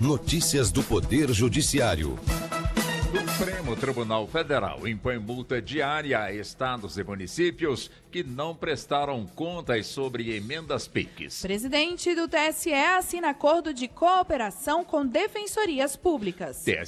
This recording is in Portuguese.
Notícias do Poder Judiciário. Supremo Tribunal Federal impõe multa diária a estados e municípios que não prestaram contas sobre emendas PIX. Presidente do TSE assina acordo de cooperação com defensorias públicas.